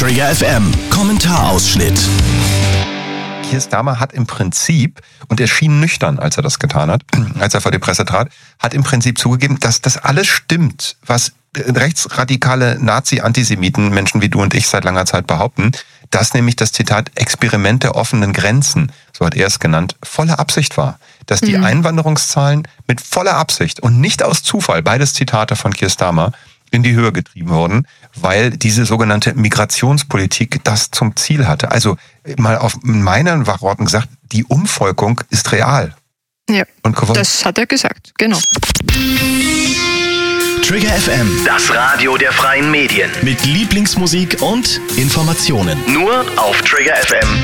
Trigger FM Kommentarausschnitt. Keir Starmer hat im Prinzip, und er schien nüchtern, als er das getan hat, als er vor die Presse trat, hat im Prinzip zugegeben, dass das alles stimmt, was rechtsradikale Nazi-Antisemiten, Menschen wie du und ich seit langer Zeit behaupten, dass nämlich das Zitat Experiment der offenen Grenzen, so hat er es genannt, volle Absicht war. Dass die Einwanderungszahlen mit voller Absicht und nicht aus Zufall, beides Zitate von Keir Starmer, in die Höhe getrieben wurden, weil diese sogenannte Migrationspolitik das zum Ziel hatte. Also mal auf meinen Worten gesagt, die Umvolkung ist real. Ja, und das hat er gesagt, genau. Trigger FM, das Radio der freien Medien. Mit Lieblingsmusik und Informationen. Nur auf Trigger FM.